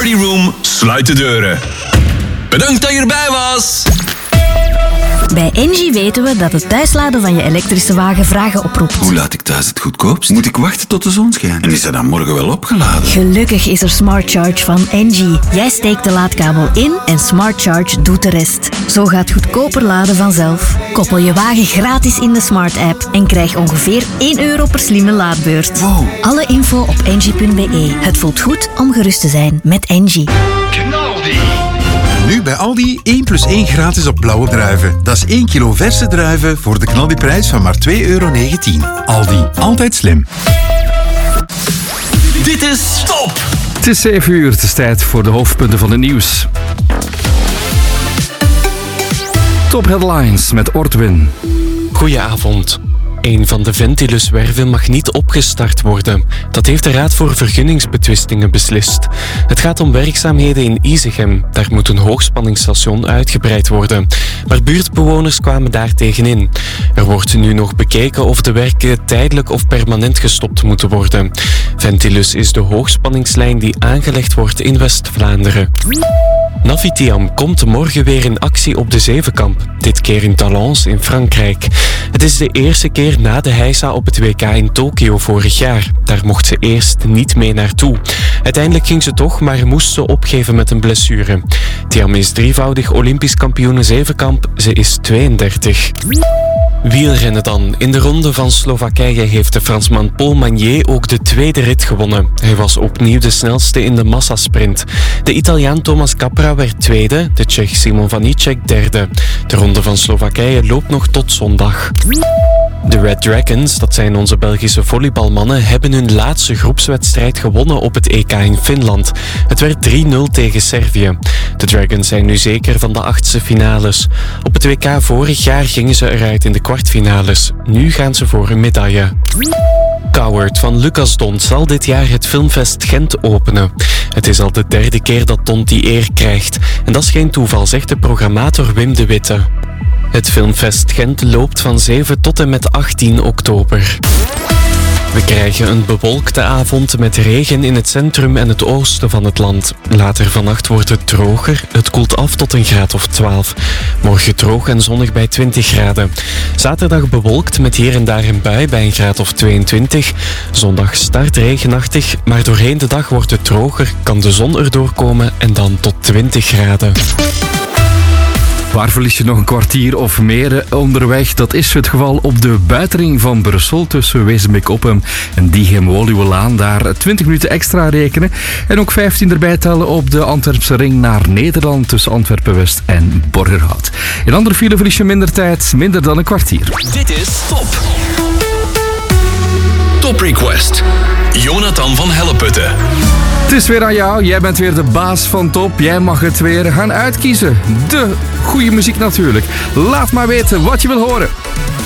Study Room sluit de deuren. Bedankt dat je erbij was. Bij Engie weten we dat het thuisladen van je elektrische wagen vragen oproept. Hoe laat ik thuis het goedkoopst? Moet ik wachten tot de zon schijnt? En is dat dan morgen wel opgeladen? Gelukkig is er Smart Charge van Engie. Jij steekt de laadkabel in en Smart Charge doet de rest. Zo gaat goedkoper laden vanzelf. Koppel je wagen gratis in de Smart app en krijg ongeveer €1 per slimme laadbeurt. Wow. Alle info op engie.be. Het voelt goed om gerust te zijn met Engie. Nu bij Aldi 1+1 gratis op blauwe druiven. Dat is 1 kilo verse druiven voor de knaldiprijs van maar €2,19. Aldi, altijd slim. Dit is Top. Het is 7 uur, het is tijd voor de hoofdpunten van het nieuws. Top Headlines met Ortwin. Goedenavond. Een van de Ventilus-werven mag niet opgestart worden. Dat heeft de Raad voor Vergunningsbetwistingen beslist. Het gaat om werkzaamheden in Isegem. Daar moet een hoogspanningsstation uitgebreid worden. Maar buurtbewoners kwamen daar tegenin. Er wordt nu nog bekeken of de werken tijdelijk of permanent gestopt moeten worden. Ventilus is de hoogspanningslijn die aangelegd wordt in West-Vlaanderen. Navitiam komt morgen weer in actie op de Zevenkamp. Dit keer in Talence in Frankrijk. Het is de eerste keer na de heisa op het WK in Tokio vorig jaar. Daar mocht ze eerst niet mee naartoe. Uiteindelijk ging ze toch, maar moest ze opgeven met een blessure. Thiam is drievoudig Olympisch kampioene Zevenkamp. Ze is 32. Wielrennen dan. In de ronde van Slowakije heeft de Fransman Paul Magnier ook de tweede rit gewonnen. Hij was opnieuw de snelste in de massasprint. De Italiaan Thomas Capra werd tweede, de Tsjech Simon Vanicek derde. De ronde van Slowakije loopt nog tot zondag. De Red Dragons, dat zijn onze Belgische volleybalmannen, hebben hun laatste groepswedstrijd gewonnen op het EK in Finland. Het werd 3-0 tegen Servië. De Dragons zijn nu zeker van de 8e finales. Op het WK vorig jaar gingen ze eruit in de kwartfinales. Nu gaan ze voor een medaille. Coward van Lucas Dont zal dit jaar het Filmfest Gent openen. Het is al de derde keer dat Dont die eer krijgt. En dat is geen toeval, zegt de programmator Wim de Witte. Het Filmfest Gent loopt van 7 tot en met 18 oktober. We krijgen een bewolkte avond met regen in het centrum en het oosten van het land. Later vannacht wordt het droger. Het koelt af tot een graad of 12. Morgen droog en zonnig bij 20 graden. Zaterdag bewolkt met hier en daar een bui bij een graad of 22. Zondag start regenachtig, maar doorheen de dag wordt het droger, kan de zon erdoor komen en dan tot 20 graden. Waar verlies je nog een kwartier of meer onderweg? Dat is het geval op de buitenring van Brussel tussen Wezenbeek-Oppem en Diegem-Woluwelaan. Daar 20 minuten extra rekenen. En ook 15 erbij tellen op de Antwerpse ring naar Nederland tussen Antwerpen-West en Borgerhout. In andere file verlies je minder tijd, minder dan een kwartier. Dit is Top. Top Request. Jonathan van Helleputte. Het is weer aan jou. Jij bent weer de baas van Top. Jij mag het weer gaan uitkiezen. De goede muziek natuurlijk. Laat maar weten wat je wil horen.